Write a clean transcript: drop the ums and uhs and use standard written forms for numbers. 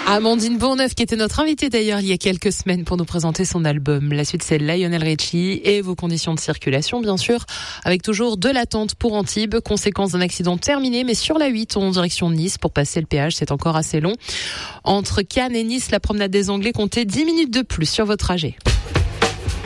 Amandine Bourneuf, qui était notre invitée d'ailleurs il y a quelques semaines pour nous présenter son album. La suite, c'est Lionel Richie et vos conditions de circulation, bien sûr, avec toujours de l'attente pour Antibes, conséquence d'un accident terminé, mais sur la 8, en direction de Nice, pour passer le péage, c'est encore assez long. Entre Cannes et Nice, la promenade des Anglais, comptez 10 minutes de plus sur votre trajet.